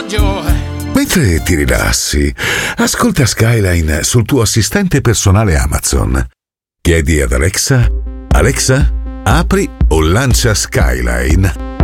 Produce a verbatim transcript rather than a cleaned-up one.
viaggio. Mentre ti rilassi, ascolta Skyline sul tuo assistente personale Amazon. Chiedi ad Alexa: Alexa, apri o lancia Skyline.